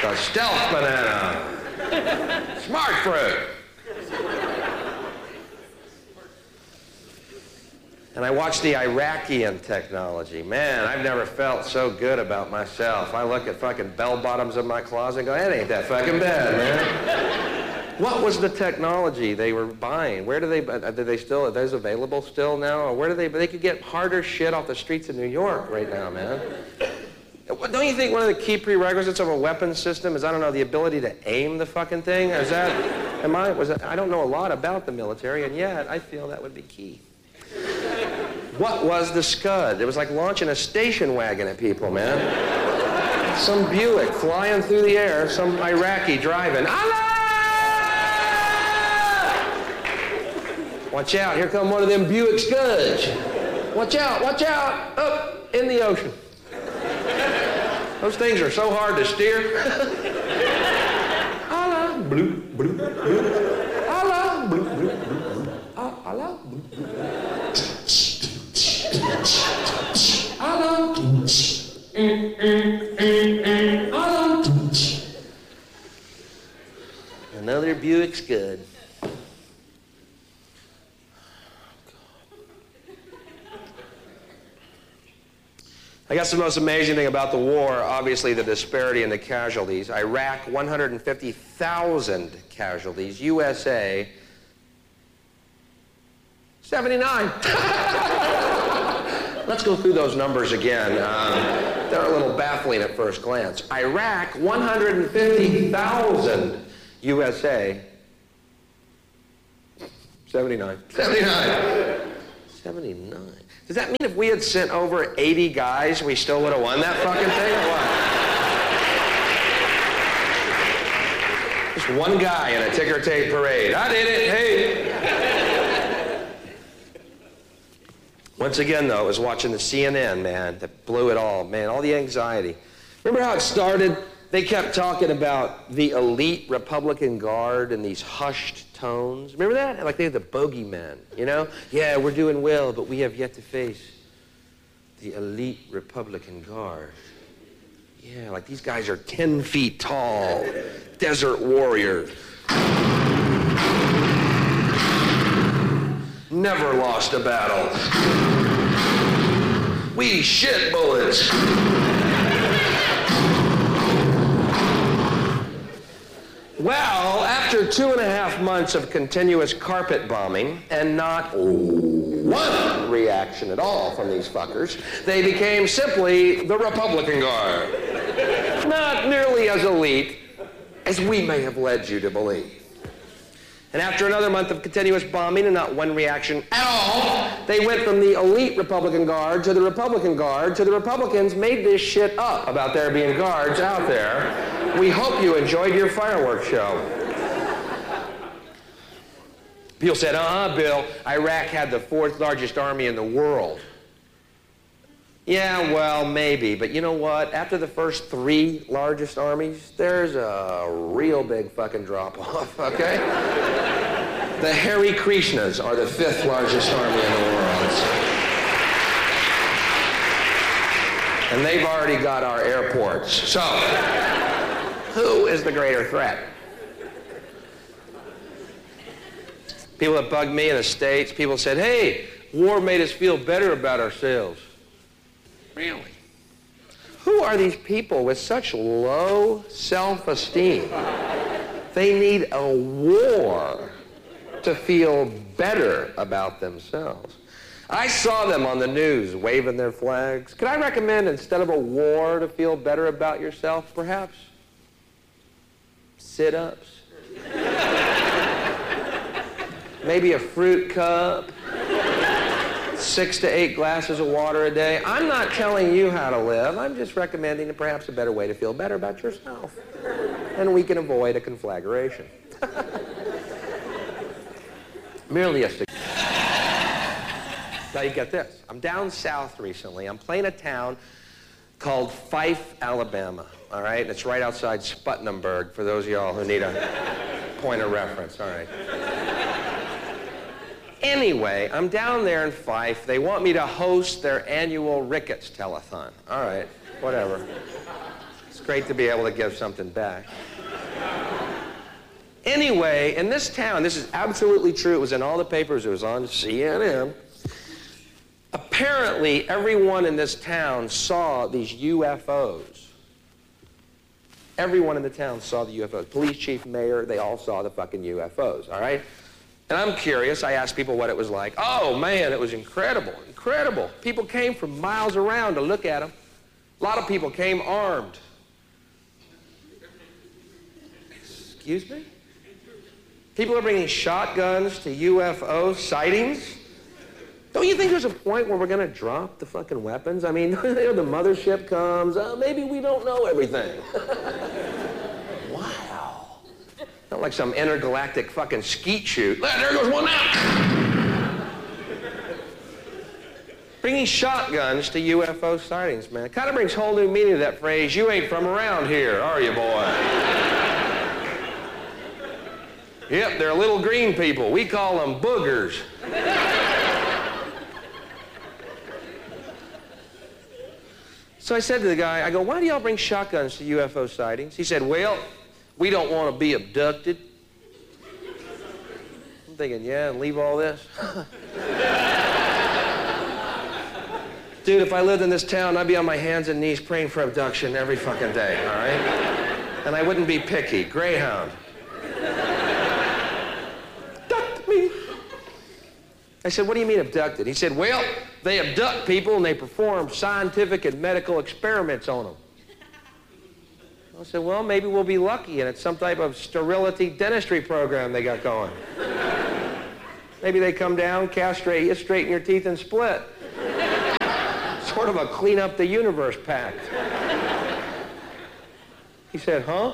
a stealth banana. Smart fruit. And I watch the Iraqian technology. Man, I've never felt so good about myself. I look at fucking bell bottoms in my closet and go, that ain't that fucking bad, man. What was the technology they were buying? Where do they still, are those available still now? Or where do they could get harder shit off the streets of New York right now, man. Don't you think one of the key prerequisites of a weapons system is, I don't know, the ability to aim the fucking thing? Is that, I don't know a lot about the military, and yet I feel that would be key. What was the Scud? It was like launching a station wagon at people, man. Some Buick flying through the air, some Iraqi driving. Allah! Watch out, here come one of them Buick Scuds. Watch out, up in the ocean. Those things are so hard to steer. Allah, bloop, bloop, bloop. Allah, bloop, bloop, bloop. Allah, bloop, bloop. Another Buick Scud. I guess the most amazing thing about the war, obviously the disparity in the casualties. Iraq, 150,000 casualties. USA, 79. Let's go through those numbers again. They're a little baffling at first glance. Iraq, 150,000. USA, 79. 79. Does that mean if we had sent over 80 guys, we still would have won that fucking thing, or what? Just one guy in a ticker tape parade. I did it, hey. Once again, though, I was watching the CNN, man, that blew it all. Man, all the anxiety. Remember how it started? They kept talking about the elite Republican Guard in these hushed tones. Remember that? Like they had the bogeymen, you know? Yeah, we're doing well, but we have yet to face the elite Republican Guard. Yeah, like these guys are 10 feet tall, desert warriors. Never lost a battle. We shit bullets. Well, after 2.5 months of continuous carpet bombing and not one reaction at all from these fuckers, they became simply the Republican Guard. Not nearly as elite as we may have led you to believe. And after another month of continuous bombing and not one reaction at all, they went from the elite Republican Guard to the Republican Guard to the Republicans made this shit up about there being guards out there. We hope you enjoyed your fireworks show. People said, Bill, Iraq had the 4th largest army in the world. Yeah, well, maybe, but you know what? After the first 3 largest armies, there's a real big fucking drop-off, okay? The Hare Krishnas are the 5th largest army in the world. And they've already got our airports. So, who is the greater threat? People that bugged me in the States, people said, hey, war made us feel better about ourselves. Really? Who are these people with such low self-esteem? They need a war to feel better about themselves. I saw them on the news waving their flags. Could I recommend, instead of a war to feel better about yourself, perhaps? Sit-ups? Maybe a fruit cup? 6 to 8 glasses of water a day. I'm not telling you how to live. I'm just recommending perhaps a better way to feel better about yourself. And we can avoid a conflagration. Merely a suggestion. Now you get this. I'm down south recently. I'm playing a town called Fife, Alabama. All right? It's right outside Sputtnamburg for those of y'all who need a point of reference. All right. Anyway, I'm down there in Fife. They want me to host their annual Ricketts telethon. All right, whatever. great to be able to give something back. Anyway, in this town, this is absolutely true. It was in all the papers. It was on CNN. Apparently, everyone in this town saw these UFOs. Everyone in the town saw the UFOs. Police chief, mayor, they all saw the fucking UFOs, all right? And I'm curious. I asked people what it was like. Oh, man, it was incredible, incredible. People came from miles around to look at them. A lot of people came armed. Excuse me? People are bringing shotguns to UFO sightings. Don't you think there's a point where we're going to drop the fucking weapons? I mean, the mothership comes. Maybe we don't know everything. Wow. Not like some intergalactic fucking skeet shoot. There goes one now. Bringing shotguns to UFO sightings, man. It kind of brings whole new meaning to that phrase, you ain't from around here, are you, boy? Yep, they're little green people. We call them boogers. So I said to the guy, I go, why do y'all bring shotguns to UFO sightings? He said, well, we don't want to be abducted. I'm thinking, yeah, and leave all this? Dude, if I lived in this town, I'd be on my hands and knees praying for abduction every fucking day, all right? And I wouldn't be picky. Greyhound. Abduct me. I said, what do you mean abducted? He said, well, they abduct people and they perform scientific and medical experiments on them. I said, well, maybe we'll be lucky and it's some type of sterility dentistry program they got going. Maybe they come down, castrate you, straighten your teeth, and split. Sort of a clean up the universe pact. He said, huh?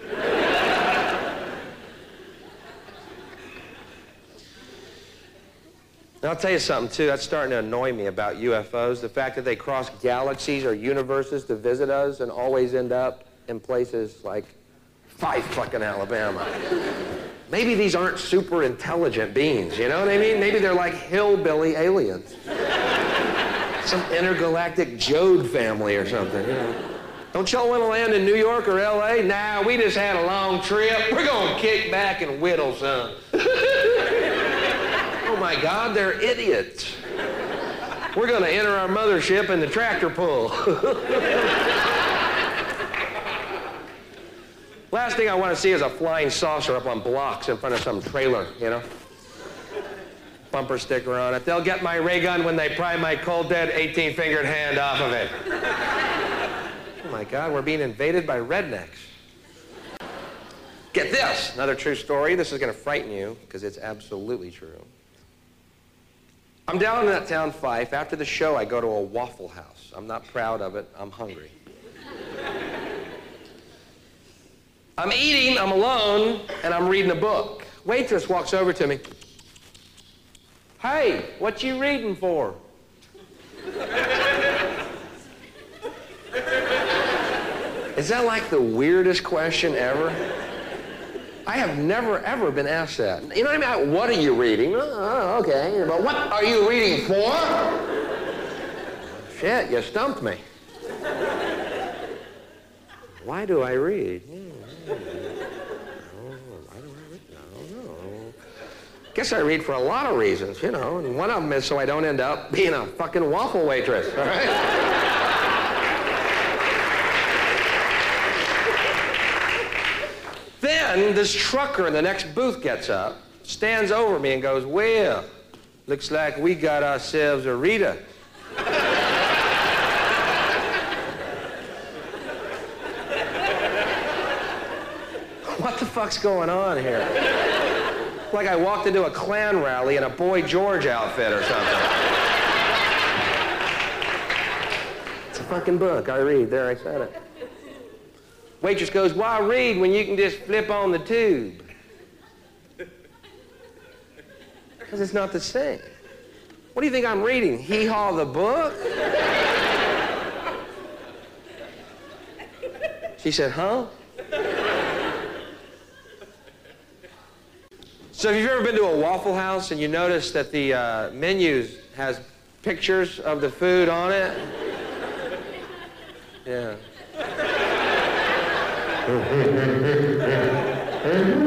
And I'll tell you something, too. That's starting to annoy me about UFOs. The fact that they cross galaxies or universes to visit us and always end up in places like Fife, fucking Alabama. Maybe these aren't super intelligent beings, you know what I mean? Maybe they're like hillbilly aliens. Some intergalactic Jode family or something, you know. Don't y'all want to land in New York or LA? Nah, we just had a long trip. We're going to kick back and whittle some. Oh my God, they're idiots. We're going to enter our mothership in the tractor pull. Last thing I want to see is a flying saucer up on blocks in front of some trailer, you know. Bumper sticker on it. They'll get my ray gun when they pry my cold dead 18-fingered hand off of it. Oh my God, we're being invaded by rednecks. Get this, another true story. This is going to frighten you because it's absolutely true. I'm down in that town, Fife. After the show, I go to a Waffle House. I'm not proud of it. I'm hungry. I'm eating, I'm alone, and I'm reading a book. Waitress walks over to me. Hey, what you reading for? Is that like the weirdest question ever? I have never, ever been asked that. You know what I mean? What are you reading? Oh, okay. But what are you reading for? Shit, you stumped me. Why do I read? Why do I read? I don't know. Guess I read for a lot of reasons, you know, and one of them is so I don't end up being a fucking waffle waitress, all right? Then this trucker in the next booth gets up, stands over me and goes, well, looks like we got ourselves a Rita. What the fuck's going on here? Like I walked into a Klan rally in a Boy George outfit or something. It's a fucking book. I read. There, I said it. Waitress goes, why read when you can just flip on the tube? Because it's not the same. What do you think I'm reading? Hee Haw the book? She said, huh? So have you ever been to a Waffle House and you notice that the menu has pictures of the food on it? Yeah.